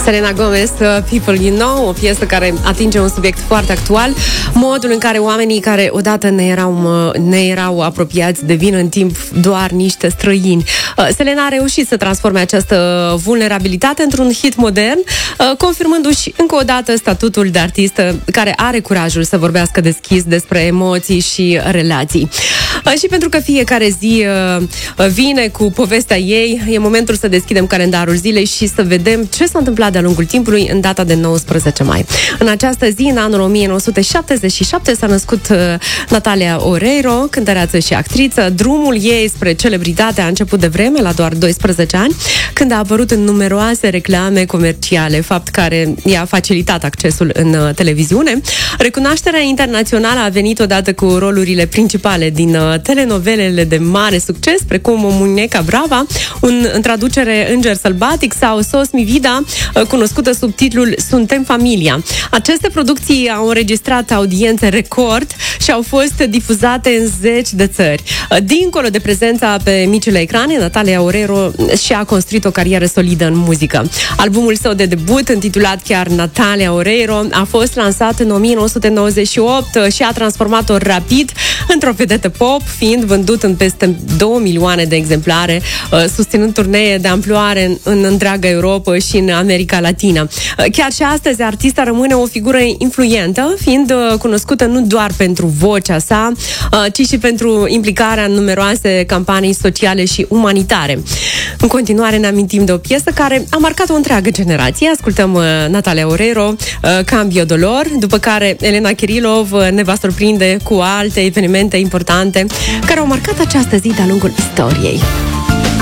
Selena Gomez, People You Know, o piesă care atinge un subiect foarte actual, modul în care oamenii care odată ne erau apropiați devin în timp doar niște străini. Selena a reușit să transforme această vulnerabilitate într-un hit modern, confirmându-și încă o dată statutul de artistă care are curajul să vorbească deschis despre emoții și relații. Și pentru că fiecare zi vine cu povestea ei, e momentul să deschidem calendarul zilei și să vedem ce s-a întâmplat de-a lungul timpului în data de 19 mai. În această zi, în anul 1977, s-a născut Natalia Oreiro, cântăreață și actriță. Drumul ei spre celebritate a început de vreme, la doar 12 ani, când a apărut în numeroase reclame comerciale, fapt care i-a facilitat accesul în televiziune. Recunoașterea internațională a venit odată cu rolurile principale din telenovelele de mare succes, precum Muñeca Brava, în traducere Înger Sălbatic, sau Sos mi vida, cunoscută sub titlul Suntem familia. Aceste producții au înregistrat audiențe record și au fost difuzate în 10 de țări. Dincolo de prezența pe micile ecrane, Natalia Oreiro și-a construit o carieră solidă în muzică. Albumul său de debut, intitulat chiar Natalia Oreiro, a fost lansat în 1998 și a transformat-o rapid într-o vedetă pop, fiind vândut în peste 2 milioane de exemplare, susținând turnee de amploare în întreaga Europa și în America Latină. Chiar și astăzi, artista rămâne o figură influentă, fiind cunoscută nu doar pentru vocea sa, ci și pentru implicarea în numeroase campanii sociale și umanitare. În continuare ne amintim de o piesă care a marcat o întreagă generație. Ascultăm Natalia Oreiro, Cambio Dolor, după care Elena Kirilov ne va surprinde cu alte evenimente importante care au marcat această zi de-a lungul istoriei.